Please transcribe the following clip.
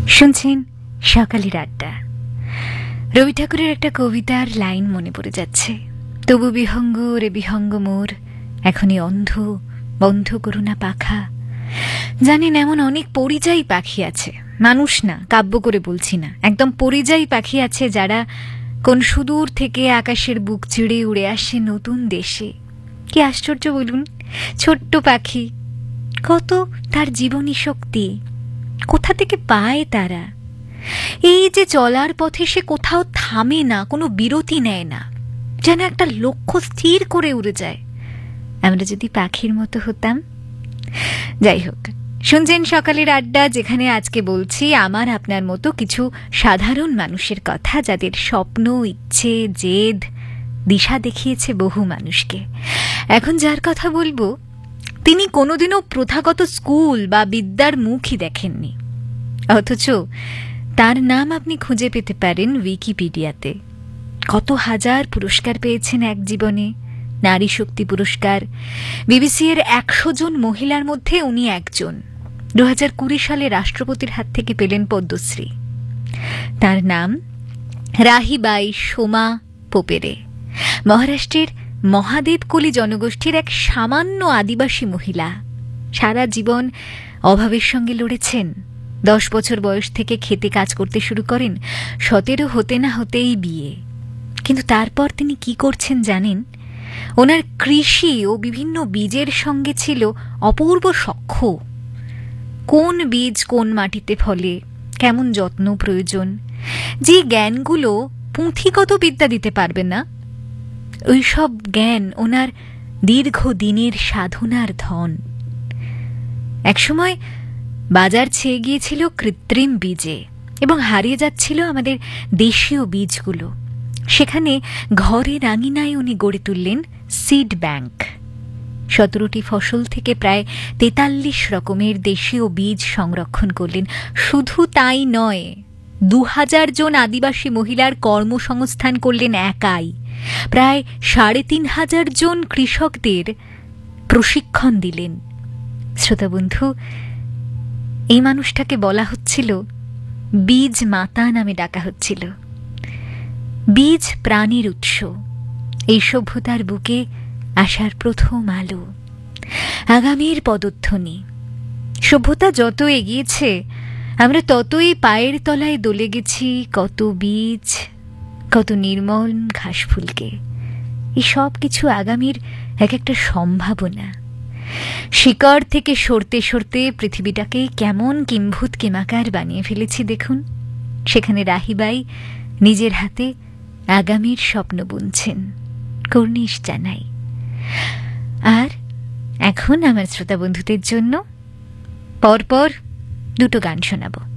শুনছেন সকালের আড্ডা। রবি ঠাকুরের একটা কবিতার লাইন মনে পড়ে যাচ্ছে, তবু বিহঙ্গ রে বিহঙ্গ মোর, এখনই অন্ধ বন্ধ করুণা পাখা। জানেন, এমন অনেক পরিযায়ী পাখি আছে, মানুষ না, কাব্য করে বলছি না, একদম পরিযায়ী পাখি আছে যারা কোন সুদূর থেকে আকাশের বুক চিড়ে উড়ে আসে নতুন দেশে। কি আশ্চর্য বলুন, ছোট্ট পাখি, কত তার জীবনী শক্তি, কোথা থেকে পায় তারা? এই যে চলার পথে সে কোথাও থামে না, কোনো বিরতি নেয় না, যেন একটা লক্ষ্য স্থির করে উড়ে যায়। আমরা যদি পাখির মতো হতাম। যাই হোক, শুনছেন সকালের আড্ডা, যেখানে আজকে বলছি আমার আপনার মতো কিছু সাধারণ মানুষের কথা, যাদের স্বপ্ন, ইচ্ছে, জেদ দিশা দেখিয়েছে বহু মানুষকে। এখন যার কথা বলবো, তিনি কোনোদিনও প্রথাগত স্কুল বা বিদ্যার মুখই দেখেননি, অথচ তার নাম আপনি খুঁজে পেতে পারেন উইকিপিডিয়াতে। কত হাজার পুরস্কার পেয়েছেন এক জীবনে, নারী শক্তি পুরস্কার, বিবিসি এর 100 জন মহিলার মধ্যে উনি একজন। 2020 সালে রাষ্ট্রপতির হাত থেকে পেলেন পদ্মশ্রী। তার নাম রাহিবাই সোমা পোপেরে। মহারাষ্ট্রের মহাদেবকলি জনগোষ্ঠীর এক সামান্য আদিবাসী মহিলা, সারা জীবন অভাবের সঙ্গে লড়েছেন। 10 বছর বয়স থেকে খেতে কাজ করতে শুরু করেন, 17 হতে না হতেই বিয়ে। কিন্তু তারপর তিনি কি করছেন জানেন? ওনার কৃষি ও বিভিন্ন বীজের সঙ্গে ছিল অপূর্ব সখ্য। কোন বীজ কোন মাটিতে ফলে, কেমন যত্ন প্রয়োজন, যে জ্ঞানগুলো পুঁথিগত বিদ্যা দিতে পারবে না, ওই সব জ্ঞান ওনার দীর্ঘদিনের সাধনার ধন। একসময় বাজার ছেয়ে গিয়েছিল কৃত্রিম বীজে এবং হারিয়ে যাচ্ছিল আমাদের দেশীয় বীজগুলো। সেখানে ঘরের আঙিনায় উনি গড়ে তুললেন সিড ব্যাংক। 17টি ফসল থেকে প্রায় 43 রকমের দেশীয় বীজ সংরক্ষণ করলেন। শুধু তাই নয়, 2000 জন আদিবাসী মহিলার কর্মসংস্থান করলেন একাই। প্রায় 3500 জন কৃষকদের প্রশিক্ষণ দিলেন। শ্রোতা বন্ধু, এই মানুষটাকে বলা হচ্ছিল বীজ মাতা নামে ডাকা হচ্ছিল। বীজ প্রাণীর উৎস, এই সভ্যতার বুকে আসার প্রথম আলো, আগামীর পদধ্বনি। সভ্যতা যত এগিয়েছে, আমরা ততই পায়ের তলায় দলে গেছি কত বীজ, কত নির্মল ঘাস ফুলকে। এই সব কিছু আগামীর এক একটা সম্ভাবনা। শিকড় থেকে সরতে সরতে পৃথিবীটাকে কেমন কিম্ভূত কেমাকার বানিয়ে ফেলেছি দেখুন। সেখানে রাহিবাই নিজের হাতে আগামীর স্বপ্ন বুনছেন। কর্নিশ জানাই। আর এখন আমার শ্রোতা বন্ধুদের জন্য পরপর 2টো গান শোনাবো।